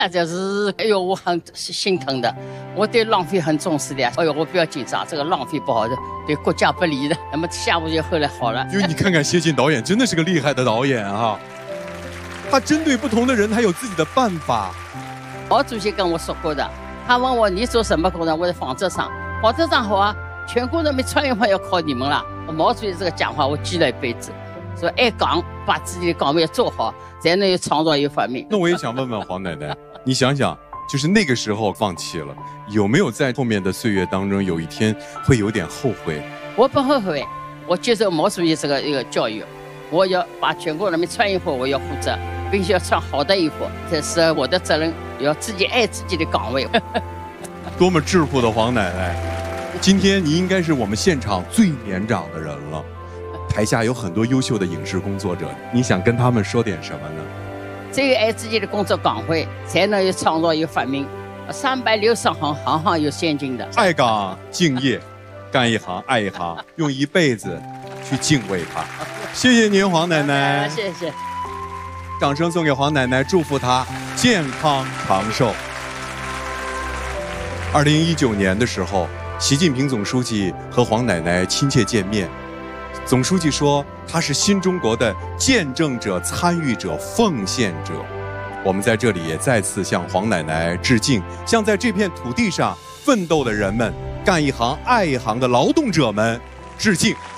就是哎呦，我很心疼的。我对浪费很重视的。哎呦，我不要紧张，这个浪费不好的，对国家不利的。那么下午就后来好了。 因为你看看谢晋导演真的是个厉害的导演啊，他针对不同的人，他有自己的办法。 毛主席跟我说过的，他问我你做什么工作，我在纺织厂。纺织厂好啊，全国人民穿衣服要靠你们了。毛主席这个讲话我记了一辈子，说爱岗，把自己的岗位做好，才能有创造有发明。 那我也想问问黄奶奶，你想想，就是那个时候放弃了，有没有在后面的岁月当中，有一天会有点后悔？ 我不后悔，我接受毛主席这个一个教育，我要把全国人民穿衣服，我要负责，并且要穿好的衣服，这是我的责任，要自己爱自己的岗位。 多么质朴的黄奶奶！今天你应该是我们现场最年长的人了，台下有很多优秀的影视工作者，你想跟他们说点什么呢？ 只有爱自己的工作岗位，才能有创造有发明。360行，行行有先进的。 爱岗敬业，干一行爱一行，用一辈子去敬畏它。谢谢您，黄奶奶。 谢谢。 掌声送给黄奶奶，祝福她健康长寿。2019年的时候，习近平总书记和黄奶奶亲切见面。总书记说，他是新中国的见证者、参与者、奉献者。我们在这里也再次向黄奶奶致敬，向在这片土地上奋斗的人们、干一行爱一行的劳动者们致敬。